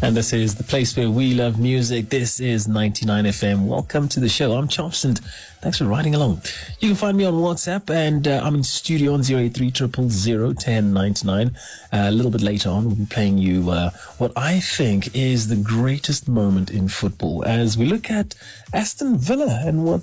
And this is the place where we love music. This is 99 FM. Welcome to the show. I'm Chops, and thanks for riding along. You can find me on WhatsApp, and I'm in studio on 083 A little bit later on, we'll be playing you what I think is the greatest moment in football as we look at Aston Villa and what